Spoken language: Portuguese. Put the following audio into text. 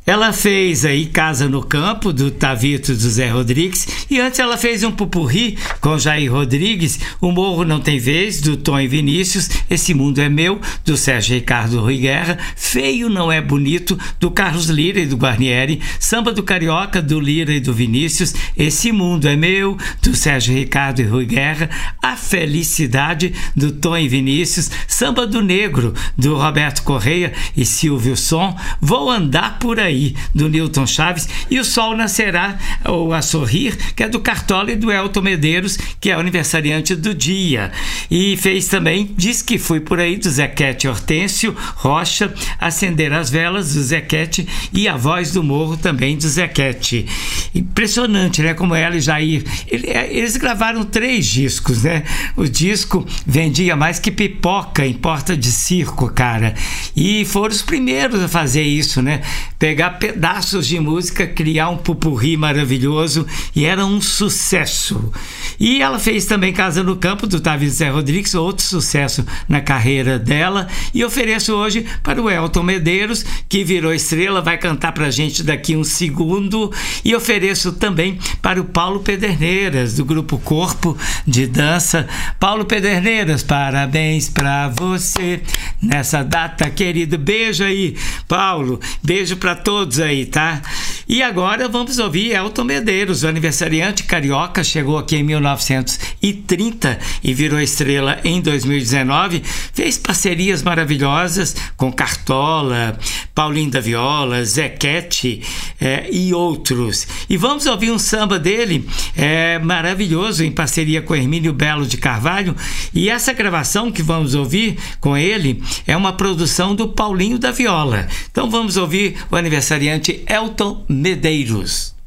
Ela fez aí Casa no Campo, do Tavito do Zé Rodrigues, e antes ela fez um pupurri com Jair Rodrigues, O Morro Não Tem Vez, do Tom e Vinícius, Esse Mundo é Meu, do Sérgio Ricardo Rui Guerra, Feio Não É Bonito, do Carlos Lira e do Guarnieri, Samba do Carioca, do Lira e do Vinícius, Esse Mundo é Meu, do Sérgio Ricardo e Rui Guerra, A Felicidade, do Tom e Vinícius, Samba do Negro, do Roberto Correia e Silvio Som, Vou Andar Por Aí, do Newton Chaves, e O Sol Nascerá ou A Sorrir, que é do Cartola e do Elton Medeiros, que é o aniversariante do dia. E fez também Diz Que Fui Por Aí, do Zequete Hortêncio Rocha, Acender as Velas, do Zequete, e A Voz do Morro, também do Zequete. Impressionante, né? Como ela e Jair, eles gravaram 3 discos, né? O disco vendia mais que pipoca em porta de circo, cara. E foram os primeiros a fazer isso, né? Pegar pedaços de música, criar um pupurri maravilhoso, e era um sucesso. E ela fez também Casa no Campo, do Tavito Zé Rodrigues, outro sucesso na carreira dela, e ofereço hoje para o Elton Medeiros, que virou estrela, vai cantar pra gente daqui um segundo, e ofereço também para o Paulo Pederneiras, do grupo Corpo de Dança. Paulo Pederneiras, parabéns pra você nessa data, querido. Beijo aí, Paulo, beijo pra todos aí, tá? E agora vamos ouvir Elton Medeiros, o aniversariante carioca, chegou aqui em 1930 e virou estrela em 2019, fez parcerias maravilhosas com Cartola, Paulinho da Viola, Zequete e outros. E vamos ouvir um samba dele, maravilhoso, em parceria com Hermínio Belo de Carvalho, e essa gravação que vamos ouvir com ele é uma produção do Paulinho da Viola. Então vamos ouvir o aniversariante Elton Medeiros.